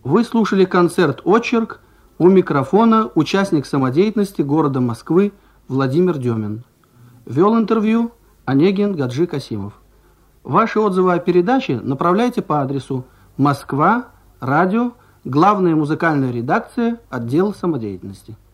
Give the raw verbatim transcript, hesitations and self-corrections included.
Вы слушали концерт «Очерк», у микрофона участник самодеятельности города Москвы Владимир Демин. Вел интервью Онегин Гаджи Касимов. Ваши отзывы о передаче направляйте по адресу Москва, радио, главная музыкальная редакция, отдел самодеятельности.